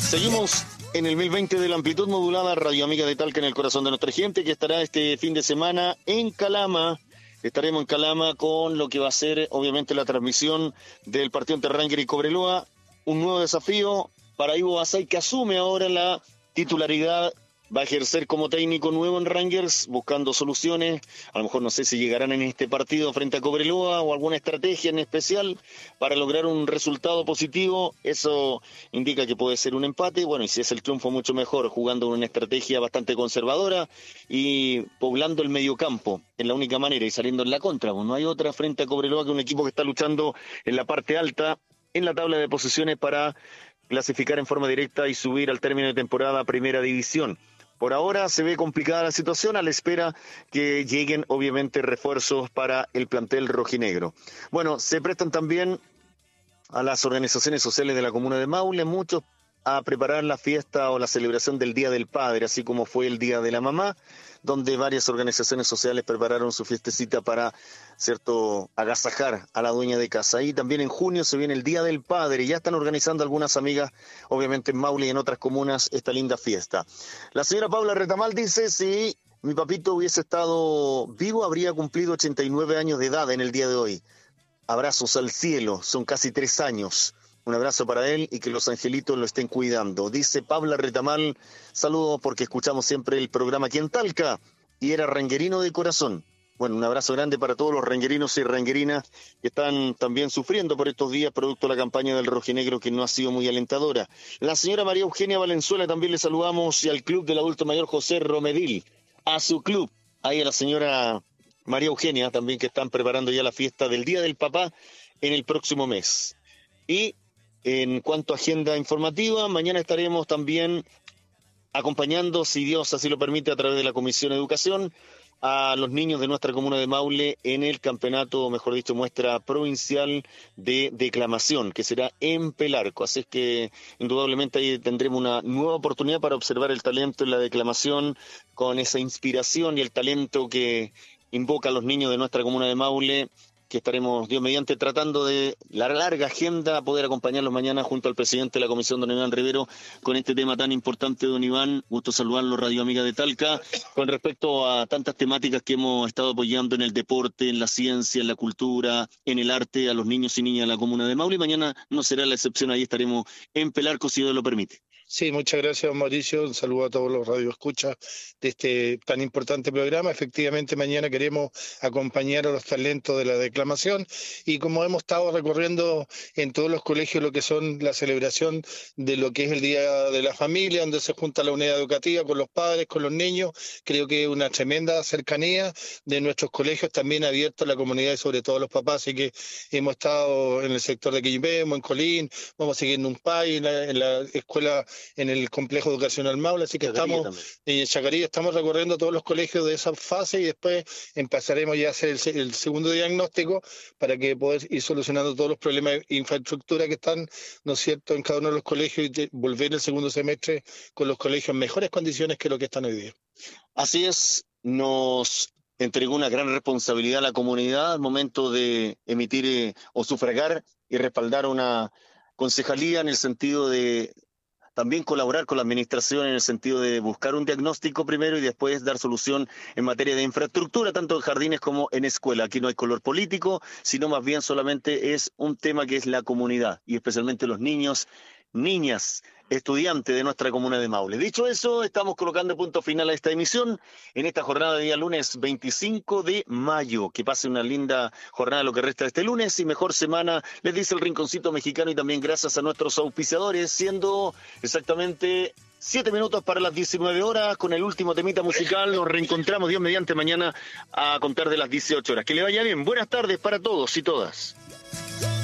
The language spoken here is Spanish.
Seguimos en el 1020 de la amplitud modulada, Radio Amiga de Talca, en el corazón de nuestra gente, que estará este fin de semana en Calama. Estaremos en Calama con lo que va a ser, obviamente, la transmisión del partido entre Rangers y Cobreloa. Un nuevo desafío para Ivo Basay, que asume ahora la titularidad. Va a ejercer como técnico nuevo en Rangers, buscando soluciones. A lo mejor no sé si llegarán en este partido frente a Cobreloa o alguna estrategia en especial para lograr un resultado positivo. Eso indica que puede ser un empate. Bueno, y si es el triunfo, mucho mejor, jugando una estrategia bastante conservadora y poblando el mediocampo en la única manera y saliendo en la contra. No hay otra frente a Cobreloa, que un equipo que está luchando en la parte alta en la tabla de posiciones para clasificar en forma directa y subir al término de temporada a Primera División. Por ahora se ve complicada la situación, a la espera que lleguen obviamente refuerzos para el plantel rojinegro. Bueno, se prestan también a las organizaciones sociales de la comuna de Maule, muchos a preparar la fiesta o la celebración del Día del Padre, así como fue el Día de la Mamá, donde varias organizaciones sociales prepararon su fiestecita para, cierto, agasajar a la dueña de casa. Y también en junio se viene el Día del Padre, y ya están organizando algunas amigas, obviamente en Maule y en otras comunas, esta linda fiesta. La señora Paula Retamal dice: si mi papito hubiese estado vivo, habría cumplido 89 años de edad en el día de hoy. Abrazos al cielo, son casi 3 años. Un abrazo para él y que los angelitos lo estén cuidando. Dice Paula Retamal: saludos porque escuchamos siempre el programa aquí en Talca y era ranguerino de corazón. Bueno, un abrazo grande para todos los ranguerinos y ranguerinas que están también sufriendo por estos días producto de la campaña del rojinegro, que no ha sido muy alentadora. La señora María Eugenia Valenzuela también le saludamos, y al club del adulto mayor José Romedil, a su club. Ahí a la señora María Eugenia también, que están preparando ya la fiesta del Día del Papá en el próximo mes. Y en cuanto a agenda informativa, mañana estaremos también acompañando, si Dios así lo permite, a través de la Comisión de Educación, a los niños de nuestra comuna de Maule en el campeonato, o mejor dicho, muestra provincial de declamación, que será en Pelarco. Así es que indudablemente ahí tendremos una nueva oportunidad para observar el talento en la declamación, con esa inspiración y el talento que invoca a los niños de nuestra comuna de Maule, que estaremos, Dios mediante, tratando de la larga agenda poder acompañarlos mañana junto al presidente de la comisión, don Iván Rivero, con este tema tan importante. Don Iván, gusto saludarlo, Radio Amiga de Talca, con respecto a tantas temáticas que hemos estado apoyando en el deporte, en la ciencia, en la cultura, en el arte, a los niños y niñas de la comuna de Maule. Mañana no será la excepción, ahí estaremos en Pelarco, si Dios lo permite. Sí, muchas gracias, Mauricio. Un saludo a todos los radioescuchas de este tan importante programa. Efectivamente, mañana queremos acompañar a los talentos de la declamación, y como hemos estado recorriendo en todos los colegios lo que son la celebración de lo que es el Día de la Familia, donde se junta la unidad educativa con los padres, con los niños, creo que es una tremenda cercanía de nuestros colegios, también abiertos a la comunidad y sobre todo a los papás. Así que hemos estado en el sector de Quilmes, en Colín, vamos a seguir en Umpay, en la escuela, en el complejo educacional Maule, así que Chacarilla estamos en Chacarilla, estamos recorriendo todos los colegios de esa fase, y después empezaremos ya a hacer el segundo diagnóstico para que poder ir solucionando todos los problemas de infraestructura que están, ¿no es cierto?, en cada uno de los colegios, y volver el segundo semestre con los colegios en mejores condiciones que lo que están hoy día. Así es, nos entregó una gran responsabilidad a la comunidad al momento de emitir o sufragar y respaldar una concejalía, en el sentido de también colaborar con la administración en el sentido de buscar un diagnóstico primero y después dar solución en materia de infraestructura, tanto en jardines como en escuela. Aquí no hay color político, sino más bien solamente es un tema que es la comunidad, y especialmente los niños, niñas, estudiantes de nuestra comuna de Maule. Dicho eso, estamos colocando punto final a esta emisión en esta jornada de día lunes 25 de mayo. Que pase una linda jornada lo que resta de este lunes y mejor semana, les dice el Rinconcito Mexicano, y también gracias a nuestros auspiciadores, siendo exactamente 7 minutos para las 19 horas con el último temita musical. Nos reencontramos, Dios mediante, mañana a contar de las 18 horas. Que le vaya bien. Buenas tardes para todos y todas.